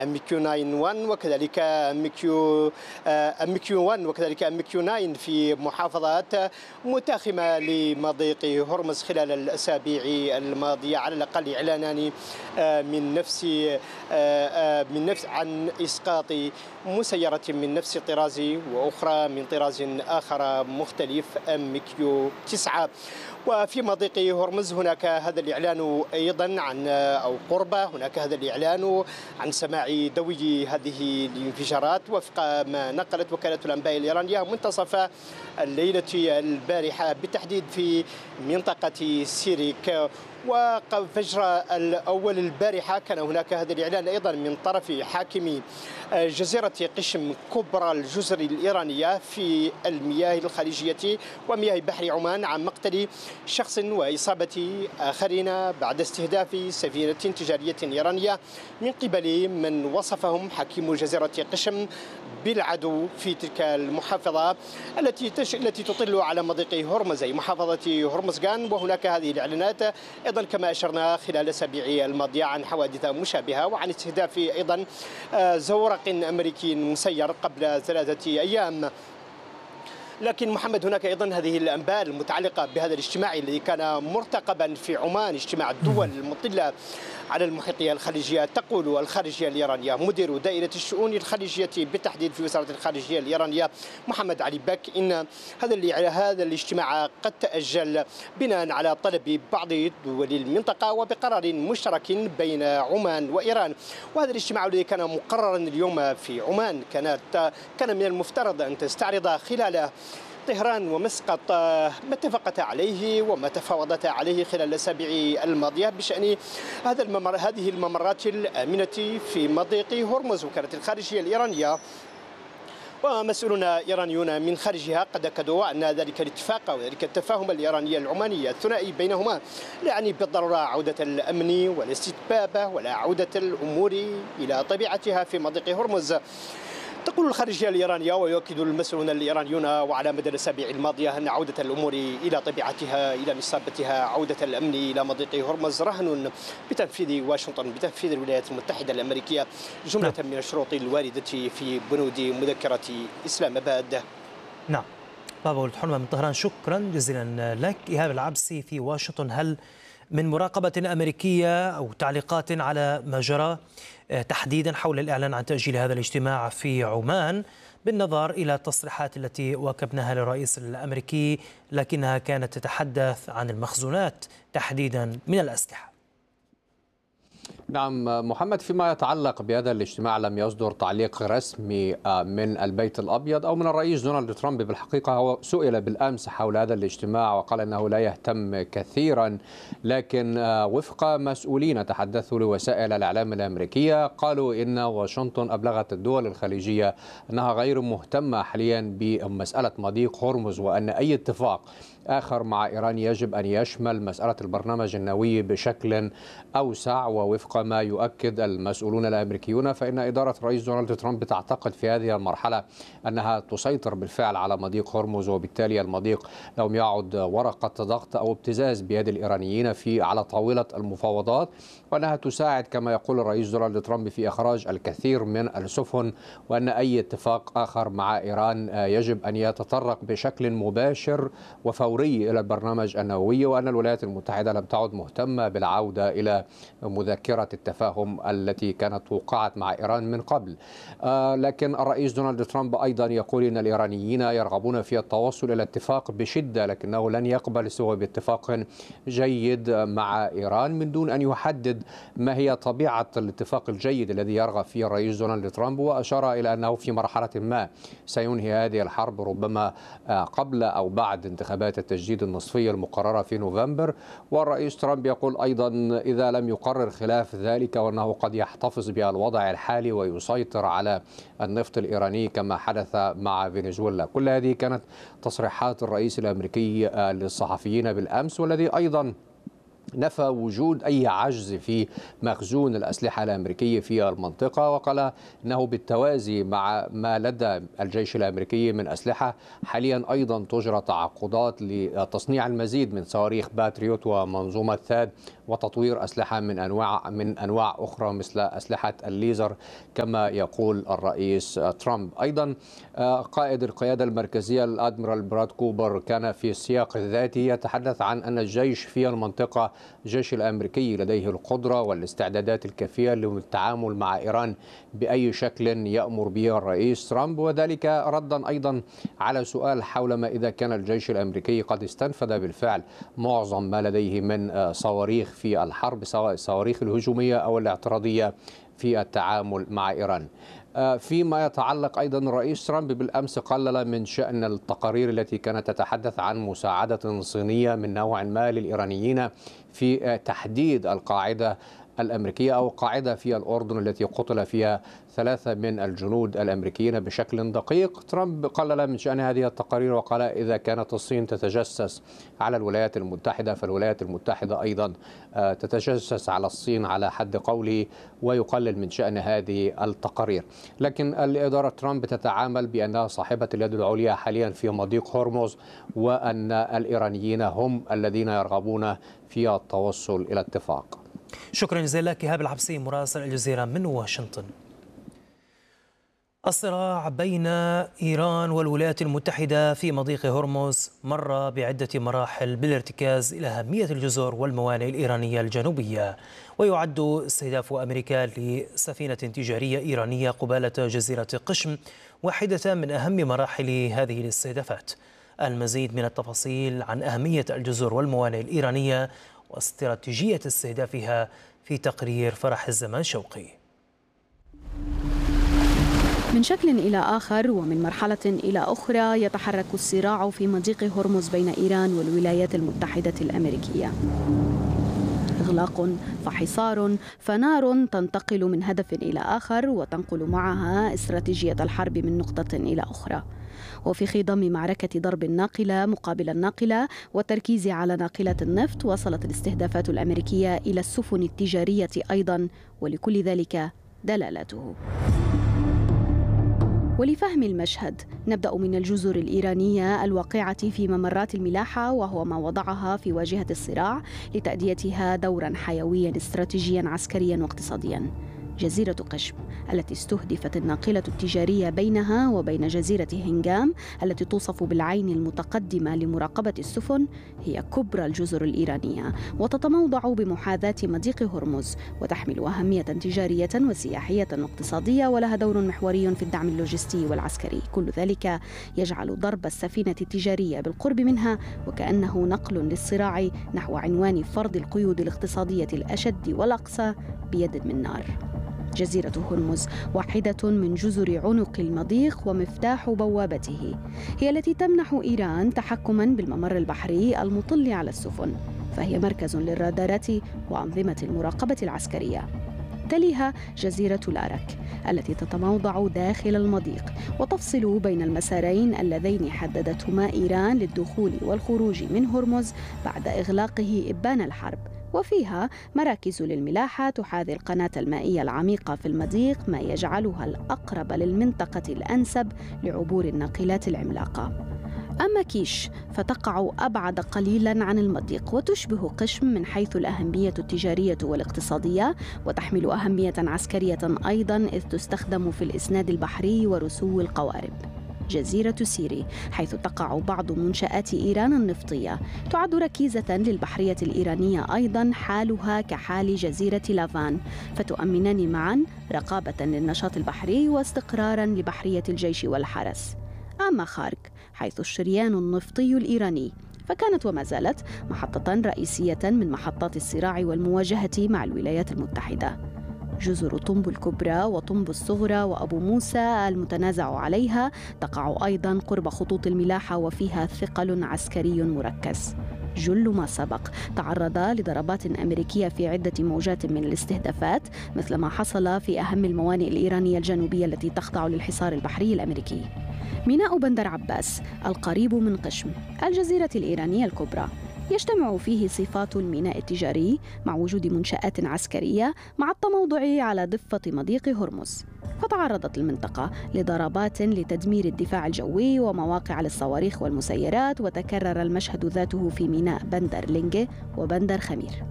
MQ 91 وكذلك MQ 1 وكذلك MQ 9 في محافظات متاخمة لمضيق هرمز خلال الأسابيع الماضية، على الأقل إعلانان من نفس عن إسقاط مسيرة من نفس الطراز وأخرى من طراز آخر مختلف MQ 9. وفي مضيق هرمز هناك هذا الإعلان أيضا عن أو قربة هناك هذا الإعلان عن سماع دوي هذه الانفجارات وفق ما نقلت وكالة الأنباء الإيرانية منتصف الليلة البارحة بالتحديد في منطقة سيريك. وفجر الأول البارحة كان هناك هذا الإعلان أيضا من طرف حاكم جزيرة قشم كبرى الجزر الإيرانية في المياه الخليجية ومياه بحر عمان عن مقتل شخص وإصابة آخرين بعد استهداف سفينة تجارية إيرانية من قبل من وصفهم حكيم جزيرة قشم بالعدو في تلك المحافظة التي تطل على مضيق هرمز أي محافظة هرمزغان. وهناك هذه الإعلانات أيضا كما أشرنا خلال الأسابيع الماضية عن حوادث مشابهة وعن استهداف أيضا زورق أمريكي مسير قبل 3 أيام. لكن محمد هناك أيضا هذه الأنباء المتعلقة بهذا الاجتماع الذي كان مرتقبا في عمان، اجتماع الدول المطلة على المحيطية الخليجية. تقول الخارجية الإيرانية مدير دائرة الشؤون الخليجية بالتحديد في وزارة الخارجية الإيرانية محمد علي بك إن هذا الاجتماع قد تأجل بناء على طلب بعض دول المنطقة وبقرار مشترك بين عمان وإيران. وهذا الاجتماع الذي كان مقررا اليوم في عمان كان من المفترض أن تستعرض خلاله طهران ومسقط ما اتفقتا عليه وما تفاوضتا عليه خلال الأسابيع الماضية بشأن هذه الممرات الآمنة في مضيق هرمز. وكالة الخارجية الإيرانية ومسؤولون إيرانيون من خارجها قد أكدوا أن ذلك الاتفاق وذلك التفاهم الإيراني العماني الثنائي بينهما لا يعني بالضرورة عودة الأمن والاستتباب ولا عودة الأمور إلى طبيعتها في مضيق هرمز. تقول الخارجية الإيرانية ويؤكد المسؤولون الإيرانيون وعلى مدى الأسابيع الماضية أن عودة الأمور إلى طبيعتها إلى نصابتها عودة الأمن إلى مضيق هرمز رهن بتنفيذ واشنطن بتنفيذ الولايات المتحدة الأمريكية جملة من الشروط الواردة في بنود مذكرة إسلام آباد. نعم. بابا ولد حرمة من طهران، شكرا جزيلا لك. إيهاب العبسي في واشنطن، هل من مراقبة أمريكية أو تعليقات على ما جرى تحديدا حول الإعلان عن تأجيل هذا الاجتماع في عمان بالنظر إلى التصريحات التي واكبناها للرئيس الأمريكي لكنها كانت تتحدث عن المخزونات تحديدا من الأسلحة؟ نعم محمد، فيما يتعلق بهذا الاجتماع لم يصدر تعليق رسمي من البيت الأبيض أو من الرئيس دونالد ترامب. بالحقيقة هو سئل بالأمس حول هذا الاجتماع وقال أنه لا يهتم كثيرا، لكن وفق مسؤولين تحدثوا لوسائل الإعلام الأمريكية قالوا إن واشنطن أبلغت الدول الخليجية أنها غير مهتمة حاليا بمسألة مضيق هرمز، وأن أي اتفاق آخر مع إيران يجب أن يشمل مسألة البرنامج النووي بشكل أوسع. ووفق ما يؤكد المسؤولون الأمريكيون فإن إدارة الرئيس دونالد ترامب تعتقد في هذه المرحلة أنها تسيطر بالفعل على مضيق هرمز، وبالتالي المضيق لم يعد ورقة ضغط أو ابتزاز بيد الإيرانيين على طاولة المفاوضات، وأنها تساعد كما يقول الرئيس دونالد ترامب في إخراج الكثير من السفن، وأن أي اتفاق آخر مع إيران يجب أن يتطرق بشكل مباشر وفوري إلى البرنامج النووي، وأن الولايات المتحدة لم تعد مهتمة بالعودة إلى مذكرة التفاهم التي كانت وقعت مع إيران من قبل. لكن الرئيس دونالد ترامب أيضا يقول إن الإيرانيين يرغبون في التوصل إلى اتفاق بشدة، لكنه لن يقبل سوى باتفاق جيد مع إيران من دون أن يحدد ما هي طبيعة الاتفاق الجيد الذي يرغب فيه الرئيس دونالد ترامب. وأشار إلى أنه في مرحلة ما سينهي هذه الحرب ربما قبل أو بعد انتخابات التجديد النصفية المقررة في نوفمبر. والرئيس ترامب يقول أيضا إذا لم يقرر خلاف ذلك وأنه قد يحتفظ بالوضع الحالي ويسيطر على النفط الإيراني كما حدث مع فنزويلا. كل هذه كانت تصريحات الرئيس الأمريكي للصحفيين بالأمس، والذي أيضا نفى وجود أي عجز في مخزون الأسلحة الأمريكية في المنطقة، وقال أنه بالتوازي مع ما لدى الجيش الأمريكي من أسلحة حاليا أيضا تجرى تعاقدات لتصنيع المزيد من صواريخ باتريوت ومنظومة ثاد وتطوير أسلحة من أنواع أخرى مثل أسلحة الليزر كما يقول الرئيس ترامب. أيضا قائد القيادة المركزية الأدميرال براد كوبر كان في السياق الذاتي يتحدث عن أن الجيش في المنطقة الجيش الأمريكي لديه القدرة والاستعدادات الكافية للتعامل مع إيران بأي شكل يأمر به الرئيس ترامب، وذلك ردا أيضا على سؤال حول ما إذا كان الجيش الأمريكي قد استنفذ بالفعل معظم ما لديه من صواريخ في الحرب، سواء الصواريخ الهجومية أو الاعتراضية في التعامل مع إيران. فيما يتعلق أيضا الرئيس ترامب بالأمس قلل من شأن التقارير التي كانت تتحدث عن مساعدة صينية من نوع ما للإيرانيين في تحديد القاعدة الأمريكية أو قاعدة في الأردن التي قتل فيها 3 من الجنود الأمريكيين بشكل دقيق. ترامب قلل من شأن هذه التقارير وقال إذا كانت الصين تتجسس على الولايات المتحدة فالولايات المتحدة أيضا تتجسس على الصين على حد قوله، ويقلل من شأن هذه التقارير. لكن الإدارة ترامب تتعامل بأنها صاحبة اليد العليا حاليا في مضيق هرمز، وأن الإيرانيين هم الذين يرغبون في التوصل إلى اتفاق. شكرا جزيلا لك إيهاب العبسي مراسل الجزيرة من واشنطن. الصراع بين إيران والولايات المتحدة في مضيق هرمز مر بعدة مراحل بالارتكاز إلى أهمية الجزر والموانئ الإيرانية الجنوبية، ويعد استهداف أمريكا لسفينة تجارية إيرانية قبالة جزيرة قشم واحدة من أهم مراحل هذه الاستهدافات. المزيد من التفاصيل عن أهمية الجزر والموانئ الإيرانية واستراتيجية استهدافها في تقرير فرح الزمان شوقي. من شكل إلى آخر ومن مرحلة إلى أخرى يتحرك الصراع في مضيق هرمز بين إيران والولايات المتحدة الأمريكية. إغلاق فحصار فنار تنتقل من هدف إلى آخر وتنقل معها استراتيجية الحرب من نقطة إلى أخرى. وفي خضم معركة ضرب الناقلة مقابل الناقلة والتركيز على ناقلة النفط، وصلت الاستهدافات الأمريكية إلى السفن التجارية أيضا، ولكل ذلك دلالته. ولفهم المشهد نبدأ من الجزر الإيرانية الواقعة في ممرات الملاحة، وهو ما وضعها في واجهة الصراع لتأديتها دورا حيويا استراتيجيا عسكريا واقتصاديا. جزيرة قشم التي استهدفت الناقلة التجارية بينها وبين جزيرة هنجام التي توصف بالعين المتقدمة لمراقبة السفن هي كبرى الجزر الإيرانية، وتتموضع بمحاذاة مضيق هرمز، وتحمل أهمية تجارية وسياحية واقتصادية، ولها دور محوري في الدعم اللوجستي والعسكري. كل ذلك يجعل ضرب السفينة التجارية بالقرب منها وكأنه نقل للصراع نحو عنوان فرض القيود الاقتصادية الأشد والأقصى بيد من نار. جزيرة هرمز واحدة من جزر عنق المضيق ومفتاح بوابته، هي التي تمنح إيران تحكماً بالممر البحري المطل على السفن، فهي مركز للرادارات وأنظمة المراقبة العسكرية. تليها جزيرة لارك التي تتموضع داخل المضيق وتفصل بين المسارين اللذين حددتهما إيران للدخول والخروج من هرمز بعد إغلاقه إبان الحرب، وفيها مراكز للملاحة تحاذي القناة المائية العميقة في المضيق، ما يجعلها الأقرب للمنطقة الأنسب لعبور الناقلات العملاقة. أما كيش فتقع أبعد قليلاً عن المضيق وتشبه قشم من حيث الأهمية التجارية والاقتصادية، وتحمل أهمية عسكرية أيضاً إذ تستخدم في الإسناد البحري ورسو القوارب. جزيرة سيري حيث تقع بعض منشآت إيران النفطية تعد ركيزة للبحرية الإيرانية أيضاً، حالها كحال جزيرة لافان، فتؤمنان معاً رقابة للنشاط البحري واستقراراً لبحرية الجيش والحرس. أما خارك حيث الشريان النفطي الإيراني فكانت وما زالت محطة رئيسية من محطات الصراع والمواجهة مع الولايات المتحدة. جزر طنب الكبرى وطنب الصغرى وأبو موسى المتنازع عليها تقع أيضاً قرب خطوط الملاحة، وفيها ثقل عسكري مركز. جل ما سبق تعرض لضربات أمريكية في عدة موجات من الاستهدافات، مثل ما حصل في أهم الموانئ الإيرانية الجنوبية التي تخضع للحصار البحري الأمريكي. ميناء بندر عباس القريب من قشم الجزيرة الإيرانية الكبرى يجتمع فيه صفات الميناء التجاري مع وجود منشآت عسكرية مع التموضع على ضفة مضيق هرمز. فتعرضت المنطقة لضربات لتدمير الدفاع الجوي ومواقع للصواريخ والمسيرات، وتكرر المشهد ذاته في ميناء بندر لينجي وبندر خمير.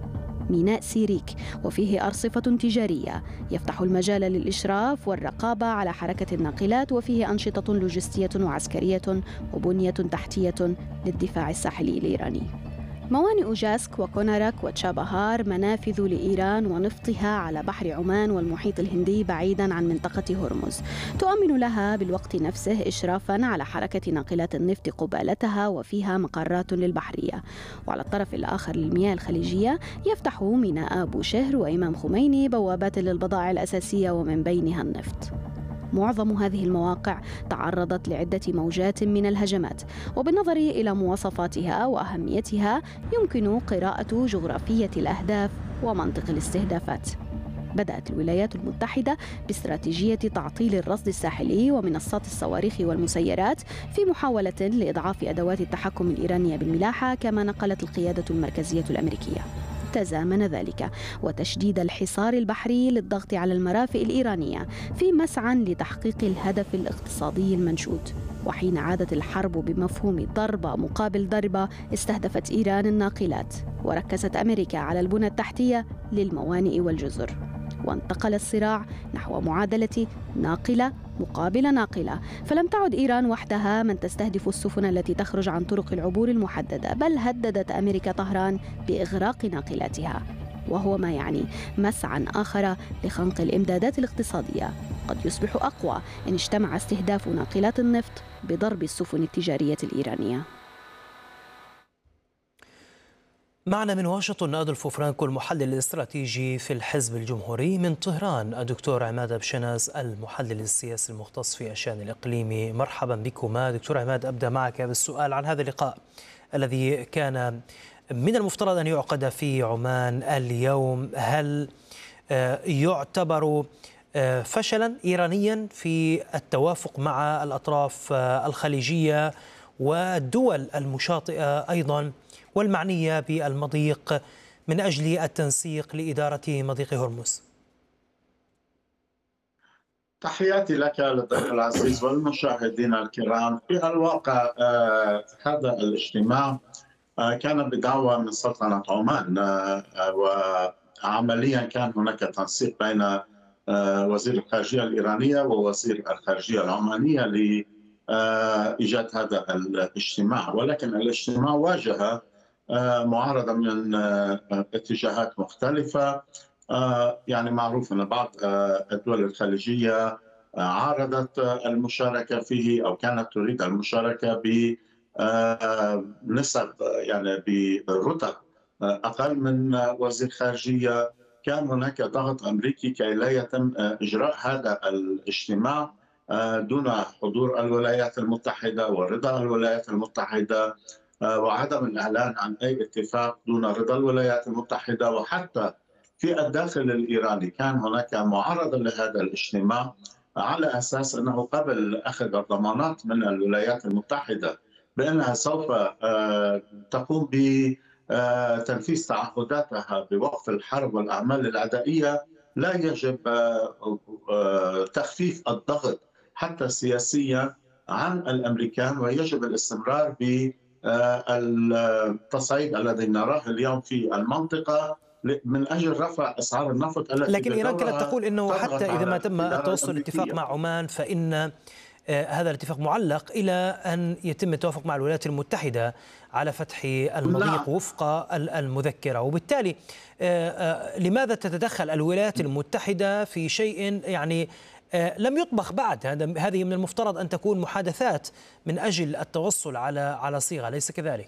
ميناء سيريك، وفيه أرصفة تجارية يفتح المجال للإشراف والرقابة على حركة الناقلات، وفيه أنشطة لوجستية وعسكرية وبنية تحتية للدفاع الساحلي الإيراني. موانئ جاسك وكونارك وتشابهار منافذ لإيران ونفطها على بحر عمان والمحيط الهندي بعيداً عن منطقة هرمز، تؤمن لها بالوقت نفسه إشرافاً على حركة ناقلات النفط قبالتها، وفيها مقرات للبحرية. وعلى الطرف الآخر للمياه الخليجية يفتح ميناء أبو شهر وإمام خميني بوابات للبضائع الأساسية ومن بينها النفط. معظم هذه المواقع تعرضت لعدة موجات من الهجمات، وبالنظر إلى مواصفاتها وأهميتها يمكن قراءة جغرافية الأهداف ومنطق الاستهدافات. بدأت الولايات المتحدة باستراتيجية تعطيل الرصد الساحلي ومنصات الصواريخ والمسيرات في محاولة لإضعاف أدوات التحكم الإيرانية بالملاحة، كما نقلت القيادة المركزية الأمريكية. تزامن ذلك وتشديد الحصار البحري للضغط على المرافئ الإيرانية في مسعى لتحقيق الهدف الاقتصادي المنشود. وحين عادت الحرب بمفهوم ضربة مقابل ضربة، استهدفت إيران الناقلات، وركزت أمريكا على البنى التحتية للموانئ والجزر، وانتقل الصراع نحو معادلة ناقلة مقابل ناقلة. فلم تعد إيران وحدها من تستهدف السفن التي تخرج عن طرق العبور المحددة، بل هددت أمريكا طهران بإغراق ناقلاتها، وهو ما يعني مسعى آخر لخنق الإمدادات الاقتصادية قد يصبح أقوى إن اجتمع استهداف ناقلات النفط بضرب السفن التجارية الإيرانية. معنا من واشنطن أدولفو فرانكو المحلل الاستراتيجي في الحزب الجمهوري، من طهران الدكتور عماد بشناز المحلل السياسي المختص في الشأن الإقليمي. مرحبا بكما دكتور عماد. أبدأ معك بالسؤال عن هذا اللقاء الذي كان من المفترض أن يعقد في عمان اليوم. هل يعتبر فشلا إيرانيا في التوافق مع الأطراف الخليجية والدول المشاطئة أيضا والمعنية بالمضيق من أجل التنسيق لإدارة مضيق هرمز؟ تحياتي لك للضيف العزيز والمشاهدين الكرام. في الواقع هذا الاجتماع كان بدعوة من سلطنة عمان، وعمليا كان هناك تنسيق بين وزير الخارجية الإيرانية ووزير الخارجية العمانية لإيجاد هذا الاجتماع، ولكن الاجتماع واجه معارضة من اتجاهات مختلفة. يعني معروف أن بعض الدول الخليجية عارضت المشاركة فيه أو كانت تريد المشاركة بنسب، يعني برتب أقل من وزير خارجية. كان هناك ضغط أمريكي كي لا يتم إجراء هذا الاجتماع دون حضور الولايات المتحدة ورضا الولايات المتحدة، وعدم الإعلان عن أي اتفاق دون رضا الولايات المتحدة. وحتى في الداخل الإيراني كان هناك معارضة لهذا الاجتماع على أساس أنه قبل أخذ الضمانات من الولايات المتحدة بأنها سوف تقوم بتنفيذ تعهداتها بوقف الحرب والأعمال العدائية، لا يجب تخفيف الضغط حتى سياسيا عن الأمريكان، ويجب الاستمرار بالتصعيد الذي نراه اليوم في المنطقة من أجل رفع أسعار النفط التي لكن إيران كانت تقول أنه حتى إذا ما تم التوصل لاتفاق مع عمان فإن هذا الاتفاق معلق إلى أن يتم التوافق مع الولايات المتحدة على فتح المضيق وفق المذكرة. وبالتالي لماذا تتدخل الولايات المتحدة في شيء يعني لم يطبخ بعد؟ هذه من المفترض أن تكون محادثات من أجل التوصل على صيغة، أليس كذلك؟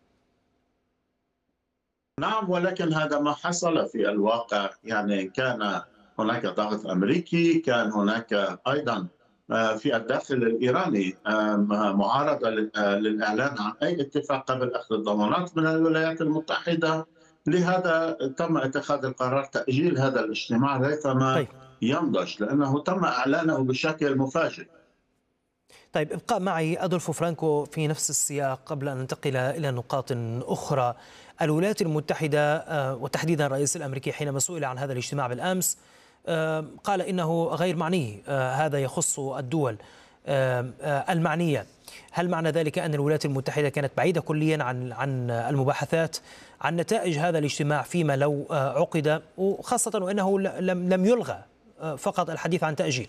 نعم، ولكن هذا ما حصل في الواقع. يعني كان هناك ضغط أمريكي، كان هناك أيضا في الداخل الإيراني معارضة للإعلان عن أي اتفاق قبل أخذ الضمانات من الولايات المتحدة. لهذا تم اتخاذ القرار تأجيل هذا الاجتماع ريثما ينضج، لأنه تم إعلانه بشكل مفاجئ. طيب، ابقى معي أدولفو فرانكو في نفس السياق قبل أن ننتقل إلى نقاط أخرى. الولايات المتحدة وتحديدا الرئيس الأمريكي حينما سئل عن هذا الاجتماع بالأمس قال إنه غير معني، هذا يخص الدول. المعنية. هل معنى ذلك أن الولايات المتحدة كانت بعيدة كليا عن المباحثات عن نتائج هذا الاجتماع فيما لو عقد، وخاصة وأنه لم يلغى، فقط الحديث عن تأجيل؟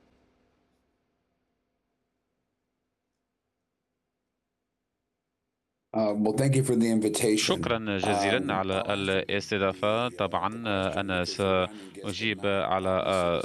شكرا جزيلا على الاستضافة. طبعا أنا سأجيب على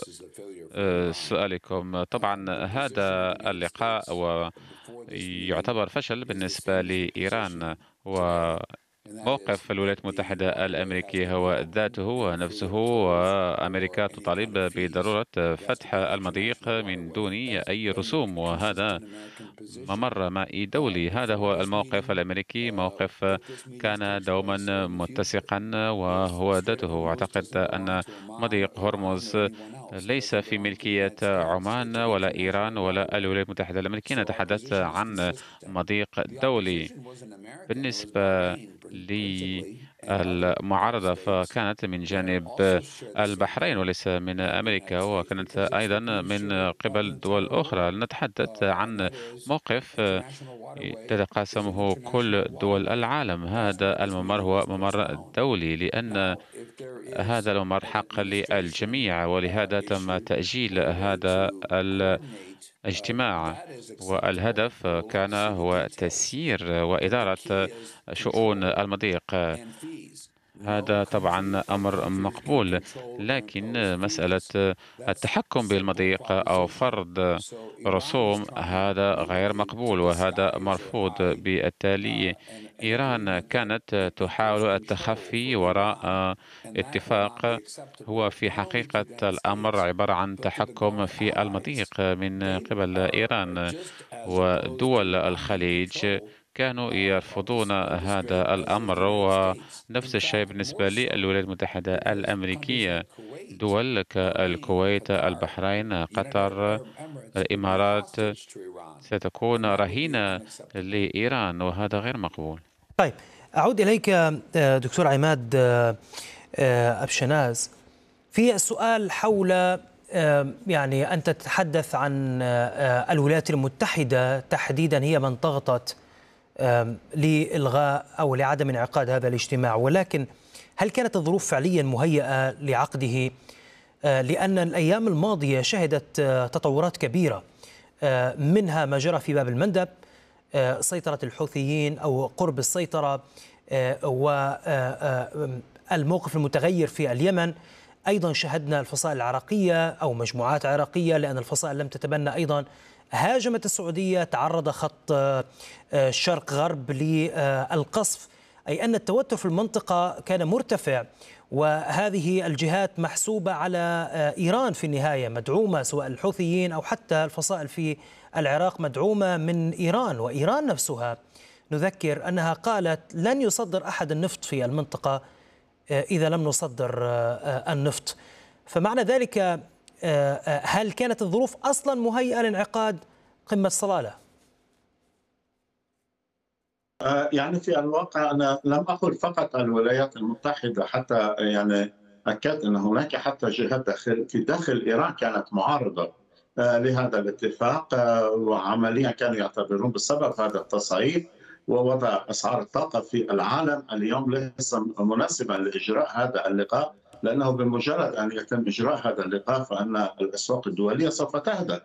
سؤالكم. طبعا هذا اللقاء يعتبر فشل بالنسبة لإيران، وموقف الولايات المتحدة الأمريكية هو ذاته ونفسه، وأمريكا تطالب بضرورة فتح المضيق من دون أي رسوم، وهذا ممر مائي دولي. هذا هو الموقف الأمريكي، موقف كان دوما متسقا وهو ذاته. أعتقد أن مضيق هرمز ليس في ملكية عمان ولا إيران ولا الولايات المتحدة الأمريكية، نتحدث عن مضيق دولي. بالنسبة للمعارضة فكانت من جانب البحرين وليس من أمريكا، وكانت أيضا من قبل دول أخرى. نتحدث عن موقف تتقاسمه كل دول العالم. هذا الممر هو ممر دولي، لأن هذا الممر حق للجميع، ولهذا تم تأجيل هذا الاجتماع، والهدف كان هو تسيير وإدارة شؤون المضيق. هذا طبعا أمر مقبول، لكن مسألة التحكم بالمضيق أو فرض رسوم هذا غير مقبول وهذا مرفوض. بالتالي إيران كانت تحاول التخفي وراء اتفاق هو في حقيقة الأمر عبارة عن تحكم في المضيق من قبل إيران، ودول الخليج كانوا يرفضون هذا الأمر، ونفس الشيء بالنسبة للولايات المتحدة الأمريكية. دول كالكويت، البحرين، قطر، الإمارات ستكون رهينة لإيران، وهذا غير مقبول. طيب، أعود إليك دكتور عماد أبشناز في السؤال حول يعني أنت تتحدث عن الولايات المتحدة تحديدا هي من ضغطت لإلغاء أو لعدم انعقاد هذا الاجتماع، ولكن هل كانت الظروف فعليا مهيئة لعقده؟ لأن الأيام الماضية شهدت تطورات كبيرة، منها ما جرى في باب المندب، سيطرة الحوثيين أو قرب السيطرة، والموقف المتغير في اليمن. أيضا شهدنا الفصائل العراقية أو مجموعات عراقية، لأن الفصائل لم تتبنى، أيضا هاجمت السعودية، تعرض خط شرق غرب للقصف، أي أن التوتر في المنطقة كان مرتفع، وهذه الجهات محسوبة على إيران في النهاية، مدعومة سواء الحوثيين أو حتى الفصائل في العراق مدعومة من إيران. وإيران نفسها نذكر أنها قالت لن يصدر أحد النفط في المنطقة إذا لم نصدر النفط. فمعنى ذلك هل كانت الظروف أصلا مهيئة لانعقاد قمة صلالة؟ يعني في الواقع أنا لم أقل فقط الولايات المتحدة، حتى يعني أكدت أن هناك حتى جهات في داخل إيران كانت معارضة لهذا الاتفاق، وعمليا كانوا يعتبرون بسبب هذا التصعيد ووضع أسعار الطاقة في العالم اليوم ليس مناسبا لإجراء هذا اللقاء، لأنه بمجرد أن يتم إجراء هذا اللقاء فإن الأسواق الدولية سوف تهدأ.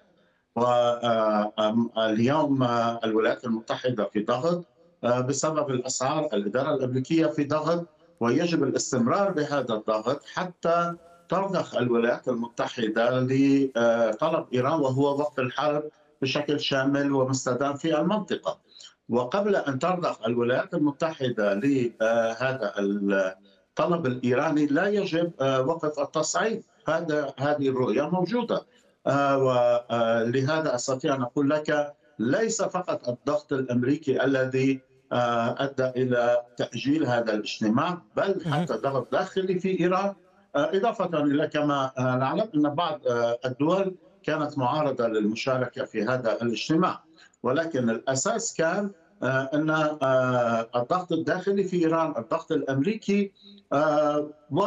واليوم الولايات المتحدة في ضغط بسبب الأسعار، الإدارة الأمريكية في ضغط، ويجب الاستمرار بهذا الضغط حتى ترضخ الولايات المتحدة لطلب إيران وهو وقف الحرب بشكل شامل ومستدام في المنطقة. وقبل أن ترضخ الولايات المتحدة لهذا الطلب الإيراني لا يجب وقف التصعيد. هذه الرؤية موجودة، ولهذا أستطيع أن أقول لك ليس فقط الضغط الأمريكي الذي أدى إلى تأجيل هذا الاجتماع، بل حتى ضغط داخلي في إيران، إضافة إلى كما نعلم أن بعض الدول كانت معارضة للمشاركة في هذا الاجتماع، ولكن الأساس كان أن الضغط الداخلي في إيران، الضغط الأمريكي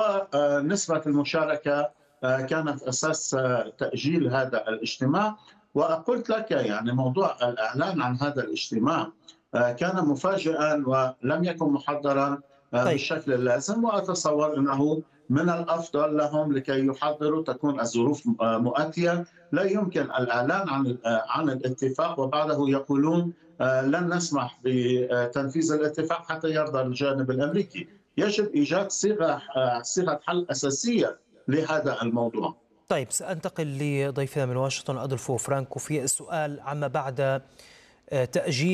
ونسبة المشاركة كانت أساس تأجيل هذا الاجتماع. وقلت لك يعني موضوع الإعلان عن هذا الاجتماع كان مفاجئا ولم يكن محضرا طيب بالشكل اللازم، وأتصور أنه من الأفضل لهم لكي يحضروا تكون الظروف مؤاتية. لا يمكن الإعلان عن الاتفاق وبعده يقولون لن نسمح بتنفيذ الاتفاق حتى يرضى الجانب الأمريكي. يجب إيجاد صيغة حل أساسية لهذا الموضوع. طيب، سأنتقل لضيفنا من واشنطن أدولفو فرانكو في السؤال عما بعد تأجيل